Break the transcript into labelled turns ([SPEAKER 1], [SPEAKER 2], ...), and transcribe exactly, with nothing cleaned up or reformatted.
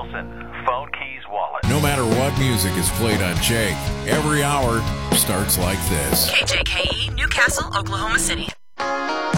[SPEAKER 1] Wilson, Phone Keys Wallet.
[SPEAKER 2] No matter what music is played on Jake, every hour starts like this.
[SPEAKER 3] K J K E, Newcastle, Oklahoma City.